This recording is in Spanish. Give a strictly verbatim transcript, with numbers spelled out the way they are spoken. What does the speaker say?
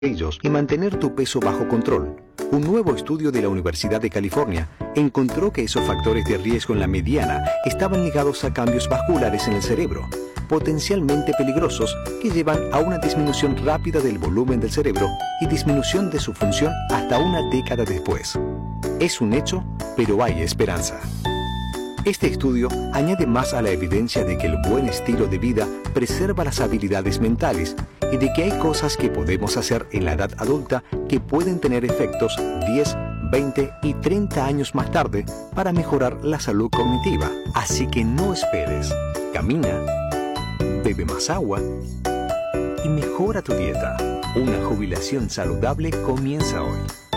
ellos y mantener tu peso bajo control. Un nuevo estudio de la Universidad de California encontró que esos factores de riesgo en la mediana estaban ligados a cambios vasculares en el cerebro, potencialmente peligrosos que llevan a una disminución rápida del volumen del cerebro y disminución de su función hasta una década después. Es un hecho, pero hay esperanza. Este estudio añade más a la evidencia de que el buen estilo de vida preserva las habilidades mentales y de que hay cosas que podemos hacer en la edad adulta que pueden tener efectos diez, veinte y treinta años más tarde para mejorar la salud cognitiva. Así que no esperes. Camina, bebe más agua y mejora tu dieta. Una jubilación saludable comienza hoy.